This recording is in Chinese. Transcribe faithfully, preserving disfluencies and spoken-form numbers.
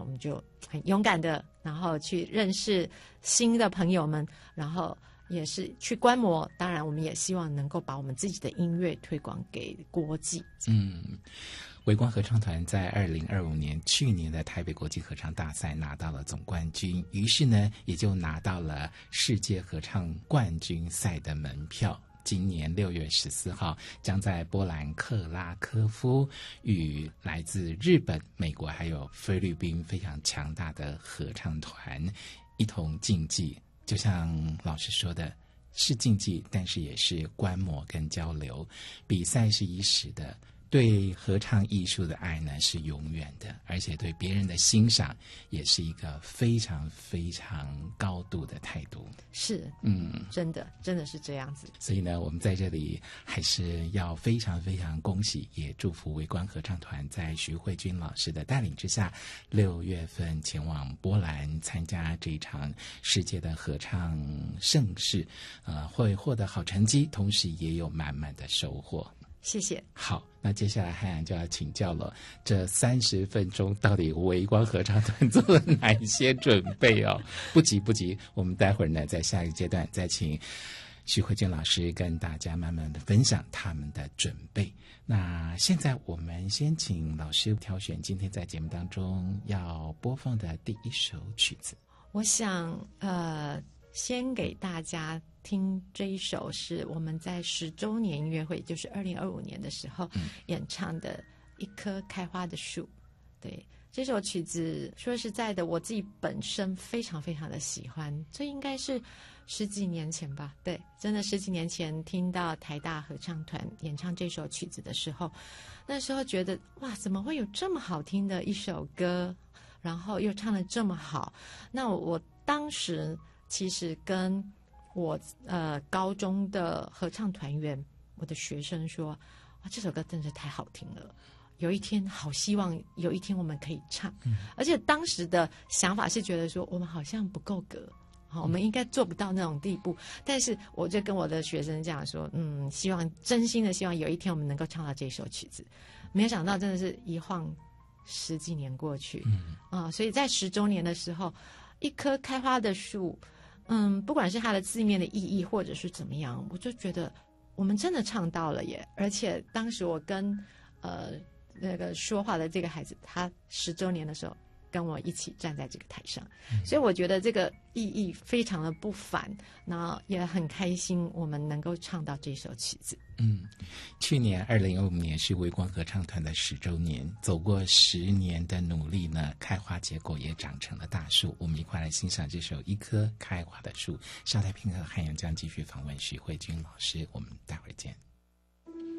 我们就很勇敢的，然后去认识新的朋友们，然后也是去观摩。当然，我们也希望能够把我们自己的音乐推广给国际。 嗯。微光合唱团在二零二五年去年的台北国际合唱大赛拿到了总冠军，于是呢也就拿到了世界合唱冠军赛的门票。今年六月十四号将在波兰克拉科夫与来自日本、美国还有菲律宾非常强大的合唱团一同竞技。就像老师说的，是竞技，但是也是观摩跟交流。比赛是一时的，对合唱艺术的爱呢是永远的，而且对别人的欣赏也是一个非常非常高度的态度。 是， 嗯， 真的真的是这样子。 所以呢，我们在这里还是要非常非常恭喜，也祝福微光合唱团在徐慧君老师的带领之下，六月份前往波兰参加这一场世界的合唱盛事，呃，会获得好成绩，同时也有满满的收获。 谢谢。 好，那接下来汉阳就要请教了，这三十分钟到底微光合唱团做了哪一些准备哦？不急不急，我们待会儿呢，在下一个阶段再请徐慧君老师跟大家慢慢的分享他们的准备。那现在我们先请老师挑选今天在节目当中要播放的第一首曲子。 我想，呃，先给大家听这一首是我们在十周年音乐会，就是二零二五年的时候演唱的《一棵开花的树》。对，这首曲子说实在的，我自己本身非常非常的喜欢。这应该是十几年前吧？对，真的十几年前听到台大合唱团演唱这首曲子的时候，那时候觉得哇，怎么会有这么好听的一首歌，然后又唱得这么好？那我当时其实跟我呃高中的合唱团员，我的学生说，哇，这首歌真是太好听了，有一天好希望有一天我们可以唱。嗯、而且当时的想法是觉得说，我们好像不够格，好，我们应该做不到那种地步。但是我就跟我的学生讲说，嗯，希望真心的希望有一天我们能够唱到这首曲子。没有想到真的是一晃十几年过去，嗯啊、呃，所以在十周年的时候，一棵开花的树。嗯，不管是它的字面的意义，或者是怎么样，我就觉得我们真的唱到了耶！而且当时我跟呃那个说话的这个孩子，他十周年的时候跟我一起站在这个台上，嗯、所以我觉得这个意义非常的不凡，那也很开心我们能够唱到这首曲子。 嗯，去年二零二五年是微光合唱团的十周年，走过十年的努力呢，开花结果也长成了大树。我们一块来欣赏这首《一棵开花的树》。稍待片刻，汉阳将继续访问徐慧君老师，我们待会儿见。